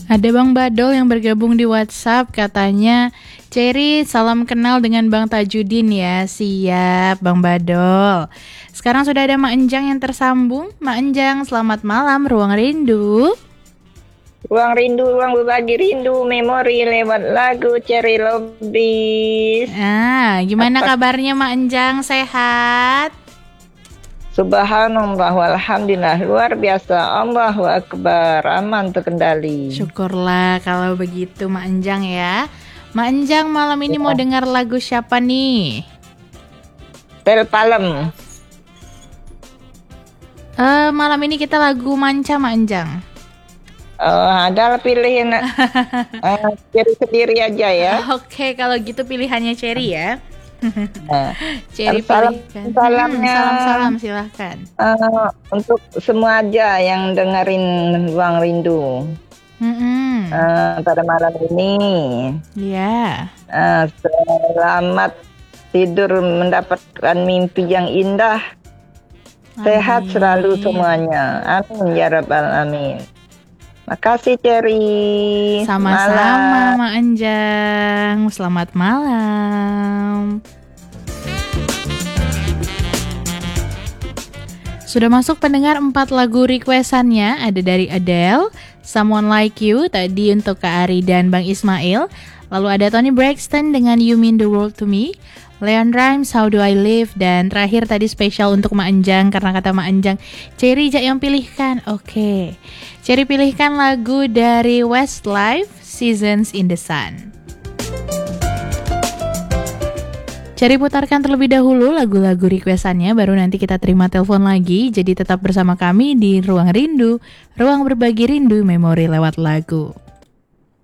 Ada Bang Badol yang bergabung di WhatsApp, katanya, Cherry salam kenal dengan Bang Tajudin ya. Siap Bang Badol. Sekarang sudah ada Mak Enjang yang tersambung. Mak Enjang, selamat malam, Ruang Rindu. Ruang rindu, ruang berbagi rindu, memori lewat lagu Cherry Lobis. Gimana kabarnya Mak Enjang, sehat? Subhanallah walhamdulillah, luar biasa, Allahu Akbar, aman terkendali. Syukurlah kalau begitu Mak Enjang ya. Mak Enjang malam ini mau dengar lagu siapa nih? Tel Palem. Malam ini kita lagu manca Mak Enjang. Ada pilihan Cherry sendiri aja ya. Oke, kalau gitu pilihannya Cherry ya. Cherry pilihkan. Salam silahkan. Untuk semua aja yang dengerin Ruang Rindu pada malam ini. Ya. Selamat tidur, mendapatkan mimpi yang indah. Sehat selalu semuanya. Amin ya rabbal alamin. Makasih Cherry. Sama-sama Mak Enjang. Selamat malam. Sudah masuk pendengar 4 lagu requestannya. Ada dari Adele, Someone Like You, tadi untuk Kak Ari dan Bang Ismail. Lalu ada Toni Braxton dengan You Mean the World to Me, Leon Rimes, How Do I Live, dan terakhir tadi spesial untuk Mak Enjang karena kata Mak Enjang, Cherry yang pilihkan. Oke. Cherry pilihkan lagu dari Westlife, Seasons in the Sun. Cherry putarkan terlebih dahulu lagu-lagu requestannya, baru nanti kita terima telepon lagi. Jadi tetap bersama kami di Ruang Rindu, ruang berbagi rindu memori lewat lagu.